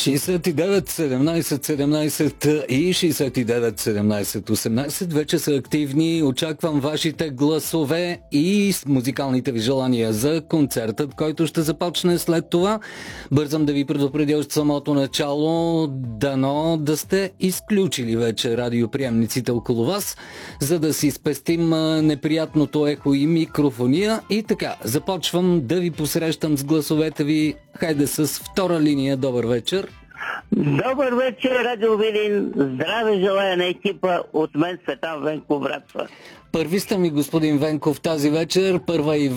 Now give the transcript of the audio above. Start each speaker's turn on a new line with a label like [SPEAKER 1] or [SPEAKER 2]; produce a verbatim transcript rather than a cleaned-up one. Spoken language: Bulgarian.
[SPEAKER 1] шейсет и девет седемнайсет седемнайсет и шейсет и девет седемнайсет осемнайсет вече са активни. Очаквам вашите гласове и музикалните ви желания за концертът, който ще започне след това. Бързам да ви предупредя от самото начало, дано да сте изключили вече радиоприемниците около вас, за да си спестим неприятното ехо и микрофония. И така, започвам да ви посрещам с гласовете ви. Хайде с втора линия. Добър вечер.
[SPEAKER 2] Добър вечер, Радио Видин. Здраве желая на екипа от мен, Цветан Венков, братва.
[SPEAKER 1] Първи сте ми, господин Венков, тази вечер. Първа и